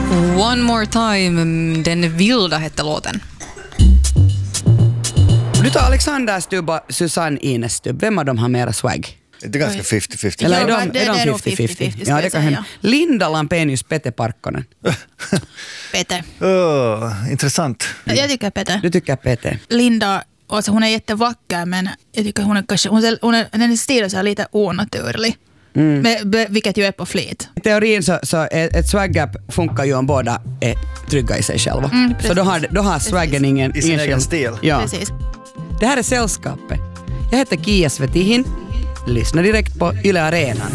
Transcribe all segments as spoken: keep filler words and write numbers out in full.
One more time, den vilda hette låten. Du tar Alexander Stubb och Susanne Ines Stubb. Vem av dem har mera swag? Det är ganska femtio femtio. Eller Ja, är de, det- är det är de nog femtio femtio? fifty-fifty, Ja, det ska kan jag hända. Linda Lampenius, Pete Parkkonen. Peter. Oh, intressant. Jag tycker Peter. Du tycker Pete? Linda, alltså hon är jättevacker, men jag tycker hon är kanske, hon är, hon är, hennes stil är så här lite onaturlig. Mm. Men, be- vilket ju är på flit. I teorin så, så är ett swag-gap funkar ju om båda är trygga i sig själva. Mm, så då har, då har swaggen ingen, I sin ingen egen skill- stil. Ja. Precis. Det här är Sällskapet. Jag heter Kia Svetihin. Lyssna direkt på Yle Arenan.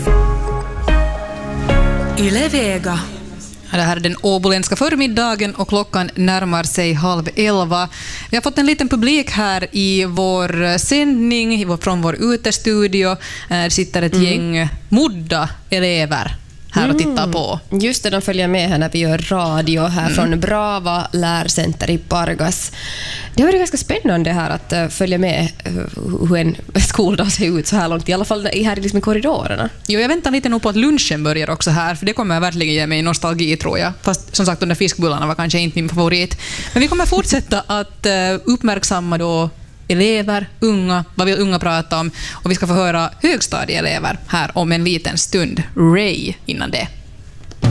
Yle Vega. Det här är den åboländska förmiddagen och klockan närmar sig halv elva. Vi har fått en liten publik här i vår sändning från vår utestudio. Det sitter ett mm. gäng modda elever här och tittar på. Just det, de följer med här när vi gör radio här mm. från Brava lärcenter i Pargas. Det har varit ganska spännande här att uh, följa med uh, hur en skoldag ser ut så här långt, i alla fall här liksom i korridorerna. Jo, jag väntar lite nog på att lunchen börjar också här, för det kommer verkligen ge mig nostalgi, tror jag. Fast som sagt, de där fiskbullarna var kanske inte min favorit. Men vi kommer fortsätta att uh, uppmärksamma då elever, unga, vad vill unga prata om, och vi ska få höra högstadieelever här om en liten stund. Ray innan det.